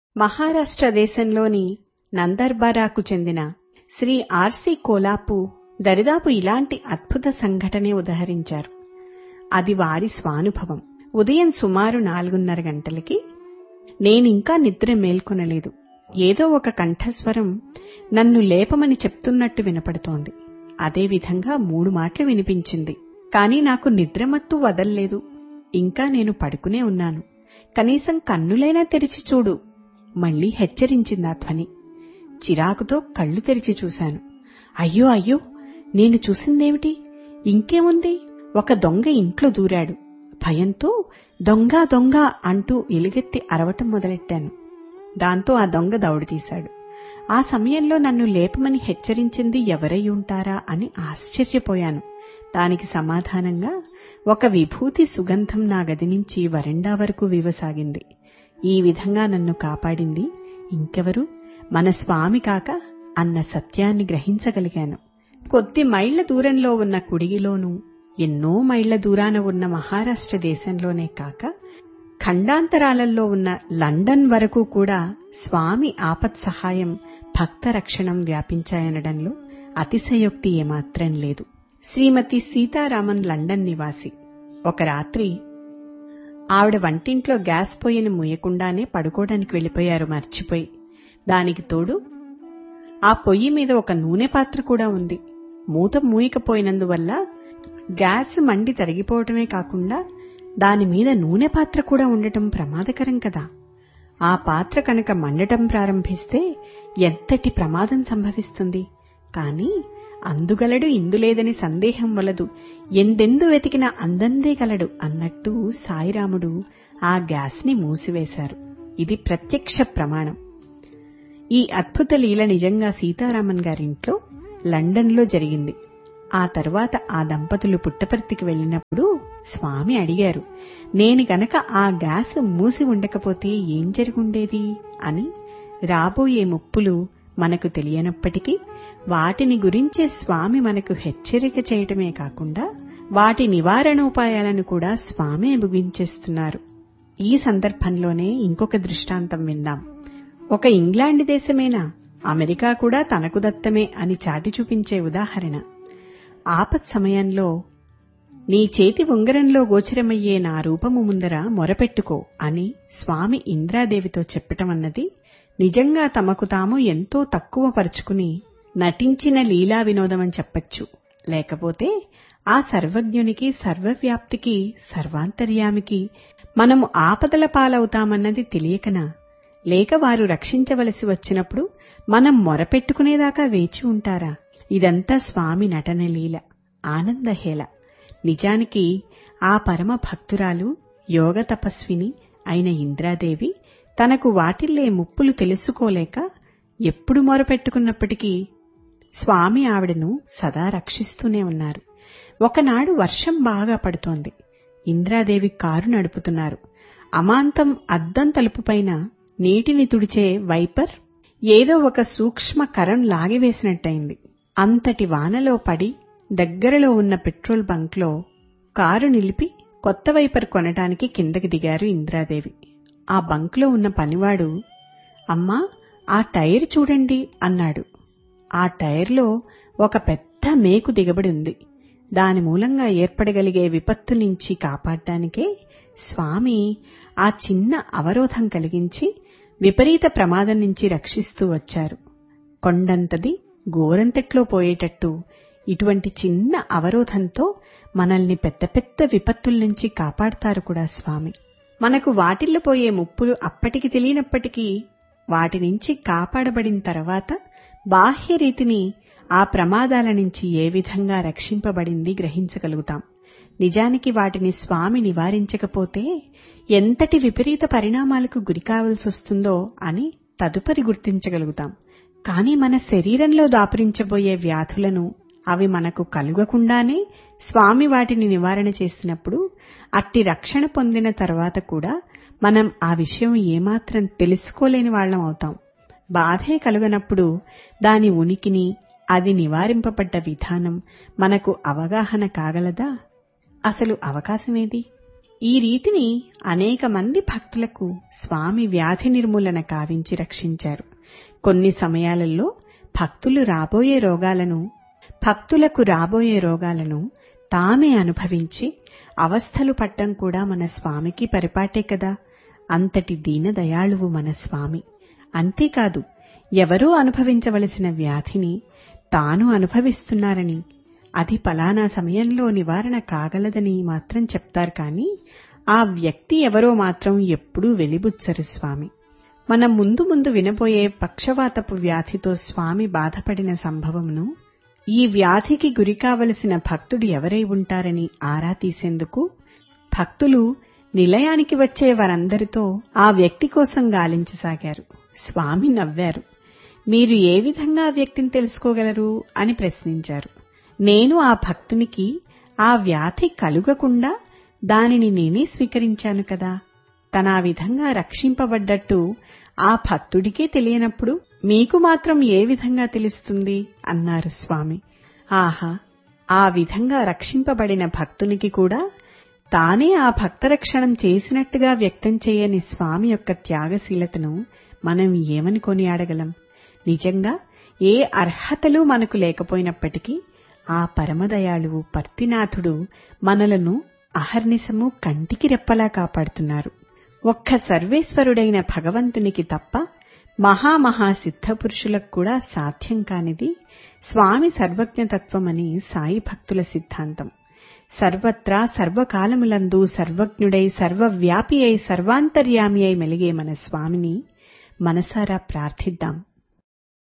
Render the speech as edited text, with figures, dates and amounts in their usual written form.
మహారాష్ట్ర దేశంలోని నందర్బారాకు చెందిన శ్రీ ఆర్సి కోలాపు దరిదాపు ఇలాంటి అద్భుత సంఘటనే ఉదహరించారు. అది వారి స్వానుభవం. ఉదయం సుమారు 4:30 గంటలకి నేనింకా నిద్ర మేల్కొనలేదు. ఏదో ఒక కంఠస్వరం నన్ను లేపమని చెప్తున్నట్టు వినపడుతోంది. అదేవిధంగా 3 మాటలు వినిపించింది. కాని నాకు నిద్రమత్తు వదల్లేదు. ఇంకా నేను పడుకునే ఉన్నాను. కనీసం కన్నులైనా తెరిచి చూడు, మళ్లీ హెచ్చరించిందా ధ్వని. చిరాకుతో కళ్ళు తెరిచి చూశాను. అయ్యో అయ్యో, నేను చూసిందేమిటి? ఇంకేముంది, ఒక దొంగ ఇంట్లో దూరాడు. భయంతో దొంగ దొంగ అంటూ ఎలుగెత్తి అరవటం మొదలెట్టాను. దాంతో ఆ దొంగ దౌడితీశాడు. ఆ సమయంలో నన్ను లేపమని హెచ్చరించింది ఎవరై ఉంటారా అని ఆశ్చర్యపోయాను. దానికి సమాధానంగా ఒక విభూతి సుగంధం నా గది నుంచి వరండా వరకు వీవసాగింది. ఈ విధంగా నన్ను కాపాడింది ఇంకెవరు, మన స్వామి కాక అన్న సత్యాన్ని గ్రహించగలిగాను. కొద్ది మైళ్ల దూరంలో ఉన్న కుడిగిలోనూ, ఎన్నో మైళ్ల దూరాన ఉన్న మహారాష్ట్ర దేశంలోనే కాక ఖండాంతరాలలో ఉన్న లండన్ వరకు కూడా స్వామి ఆపత్సహాయం, భక్త రక్షణం వ్యాపించాయనడంలో అతిశయోక్తి ఏమాత్రం లేదు. శ్రీమతి సీతారామన్ లండన్ నివాసి. ఒక రాత్రి ఆవిడ వంటింట్లో గ్యాస్ పొయ్యిని మూయకుండానే పడుకోవడానికి వెళ్లిపోయారు మర్చిపోయి. దానికి తోడు ఆ పొయ్యి మీద ఒక నూనె పాత్ర కూడా ఉంది. మూత మూయకపోయినందువల్ల గ్యాస్ మండి తరిగిపోవటమే కాకుండా దానిమీద నూనె పాత్ర కూడా ఉండటం ప్రమాదకరం కదా. ఆ పాత్ర కనుక మండటం ప్రారంభిస్తే ఎంతటి ప్రమాదం సంభవిస్తుంది. కాని అందుగలడు ఇందులేదని సందేహం వలదు, ఎందెందు వెతికినా అందందే గలడు అన్నట్టు సాయిరాముడు ఆ గ్యాస్ని మూసివేశారు. ఇది ప్రత్యక్ష ప్రమాణం. ఈ అద్భుత లీల నిజంగా సీతారామన్ గారింట్లో లండన్లో జరిగింది. ఆ తర్వాత ఆ దంపతులు పుట్టపర్తికి వెళ్లినప్పుడు స్వామి అడిగారు, నేను గనక ఆ గ్యాస్ మూసి ఉండకపోతే ఏం జరుగుండేది అని. రాబోయే ముప్పులు మనకు తెలియనప్పటికీ వాటిని గురించే స్వామి మనకు హెచ్చరిక చేయటమే కాకుండా వాటి నివారణోపాయాలను కూడా స్వామే ముగించేస్తున్నారు. ఈ సందర్భంలోనే ఇంకొక దృష్టాంతం విందాం. ఒక ఇంగ్లాండ్ దేశమేనా, అమెరికా కూడా తనకు దత్తమే అని చాటి చూపించే ఉదాహరణ. ఆపత్ సమయంలో నీ చేతి ఉంగరంలో గోచరమయ్యే నా రూపము ముందర మొరపెట్టుకో అని స్వామి ఇంద్రాదేవితో చెప్పటం అన్నది నిజంగా తమకు తాము ఎంతో తక్కువ పరుచుకుని నటించిన లీలా వినోదమని చెప్పచ్చు. లేకపోతే ఆ సర్వజ్ఞునికి, సర్వవ్యాప్తికి, సర్వాంతర్యామికి మనము ఆపదల పాలవుతామన్నది తెలియకనా? లేక వారు రక్షించవలసి వచ్చినప్పుడు మనం మొరపెట్టుకునేదాకా వేచి ఉంటారా? ఇదంతా స్వామి నటన లీల, ఆనందహేళ. నిజానికి ఆ పరమ భక్తురాలు, యోగ తపస్విని అయిన ఇంద్రాదేవి తనకు వాటిల్లే ముప్పులు తెలుసుకోలేక ఎప్పుడు మొరపెట్టుకున్నప్పటికీ స్వామి ఆవిడను సదా రక్షిస్తూనే ఉన్నారు. ఒకనాడు వర్షం బాగా పడుతోంది. ఇంద్రాదేవి కారు నడుపుతున్నారు. అమాంతం అద్దం తలుపుపైన నీటిని తుడిచే వైపర్ ఏదో ఒక సూక్ష్మ కరం లాగివేసినట్టయింది. అంతటి వానలో పడి దగ్గరలో ఉన్న పెట్రోల్ బంక్లో కారు నిలిపి కొత్త వైపర్ కొనటానికి కిందకి దిగారు ఇంద్రాదేవి. ఆ బంక్లో ఉన్న పనివాడు, అమ్మా ఆ టైర్ చూడండి అన్నాడు. ఆ టైర్లో ఒక పెద్ద మేకు దిగబడి ఉంది. దాని మూలంగా ఏర్పడగలిగే విపత్తు నుంచి కాపాడటానికే స్వామి ఆ చిన్న అవరోధం కలిగించి విపరీత ప్రమాదం నుంచి రక్షిస్తూ వచ్చారు. కొండంతది గోరంతట్లో పోయేటట్టు ఇటువంటి చిన్న అవరోధంతో మనల్ని పెద్ద పెద్ద విపత్తుల నుంచి కాపాడతారు కూడా స్వామి. మనకు వాటిల్లో పోయే ముప్పులు అప్పటికి తెలియనప్పటికీ వాటి నుంచి కాపాడబడిన తర్వాత బాహ్య రీతిని ఆ ప్రమాదాల నుంచి ఏ విధంగా రక్షింపబడింది గ్రహించగలుగుతాం. నిజానికి వాటిని స్వామి నివారించకపోతే ఎంతటి విపరీత పరిణామాలకు గురికావలసొస్తుందో అని తదుపరి గుర్తించగలుగుతాం. కాని మన శరీరంలో దాపురించబోయే వ్యాధులను అవి మనకు కలుగకుండానే స్వామి వాటిని నివారణ చేసినప్పుడు అట్టి రక్షణ పొందిన తర్వాత కూడా మనం ఆ విషయం ఏమాత్రం తెలుసుకోలేని వాళ్లం అవుతాం. బాధే కలుగనప్పుడు దాని ఉనికిని, అది నివారింపబడ్డ విధానం మనకు అవగాహన కాగలదా? అసలు అవకాశమేది? ఈ రీతిని అనేక మంది భక్తులకు స్వామి వ్యాధి నిర్మూలన కావించి రక్షించారు. కొన్ని సమయాలలో భక్తులకు రాబోయే రోగాలను తామే అనుభవించి అవస్థలు పట్టం కూడా మన స్వామికి పరిపాటే కదా. అంతటి దీనదయాళువు మన స్వామి. అంతేకాదు, ఎవరో అనుభవించవలసిన వ్యాధిని తాను అనుభవిస్తున్నారని, అది ఫలానా సమయంలో నివారణ కాగలదని మాత్రం చెప్తారు కానీ ఆ వ్యక్తి ఎవరో మాత్రం ఎప్పుడూ వెలిబుచ్చరు స్వామి. మనం ముందు ముందు వినబోయే పక్షవాతపు వ్యాధితో స్వామి బాధపడిన సంభవమును, ఈ వ్యాధికి గురికావలసిన భక్తుడు ఎవరై ఉంటారని ఆరా తీసేందుకు భక్తులు నిలయానికి వచ్చే వారందరితో ఆ వ్యక్తి కోసం గాలించసాగారు. స్వామి నవ్వారు. మీరు ఏ విధంగా ఆ వ్యక్తిని తెలుసుకోగలరు అని ప్రశ్నించారు. నేను ఆ భక్తునికి ఆ వ్యాధి కలుగకుండా దానిని నేనే స్వీకరించాను కదా. తనా విధంగా రక్షింపబడ్డట్టు ఆ భక్తుడికే తెలియనప్పుడు మీకు మాత్రం ఏ విధంగా తెలుస్తుంది అన్నారు స్వామి. ఆహా, ఆ విధంగా రక్షింపబడిన భక్తునికి కూడా తానే ఆ భక్తరక్షణం చేసినట్టుగా వ్యక్తం చేయని స్వామి యొక్క త్యాగశీలతను మనం ఏమని కొనియాడగలం? నిజంగా ఏ అర్హతలు మనకు లేకపోయినప్పటికీ ఆ పరమదయాళువు పర్తినాథుడు మనలను అహర్నిశము కంటికి రెప్పలా కాపాడుతున్నారు. ఒక్క సర్వేశ్వరుడైన భగవంతునికి తప్ప మహామహా సిద్ధపురుషులకు కూడా సాధ్యం కానిది స్వామి సర్వజ్ఞతత్వమని సాయి భక్తుల సిద్ధాంతం. సర్వత్రా సర్వకాలములందు సర్వజ్ఞుడై సర్వవ్యాపి అయి సర్వాంతర్యామి అయి మెలిగే మన స్వామిని మనసారా ప్రార్థిద్దాం.